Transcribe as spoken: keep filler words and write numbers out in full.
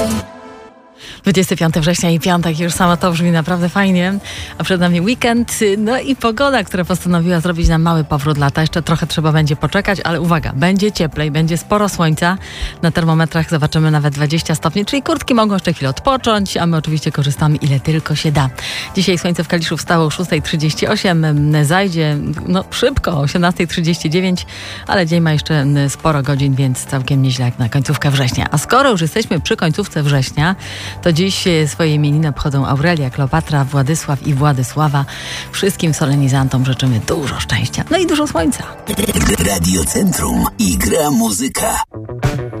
dwudziestego piątego września i piątek, już samo to brzmi naprawdę fajnie, a przed nami weekend, no i pogoda, która postanowiła zrobić nam mały powrót lata. Jeszcze trochę trzeba będzie poczekać, ale uwaga, będzie cieplej, będzie sporo słońca. Na termometrach zobaczymy nawet dwadzieścia stopni, czyli kurtki mogą jeszcze chwilę odpocząć, a my oczywiście korzystamy ile tylko się da. Dzisiaj słońce w Kaliszu wstało o szósta trzydzieści osiem, zajdzie no szybko o osiemnasta trzydzieści dziewięć, ale dzień ma jeszcze sporo godzin, więc całkiem nieźle jak na końcówkę września. A skoro już jesteśmy przy końcówce września, to dziś swoje imieniny obchodzą Aurelia, Kleopatra, Władysław i Władysława. Wszystkim solenizantom życzymy dużo szczęścia, no i dużo słońca. Radio Centrum i gra muzyka.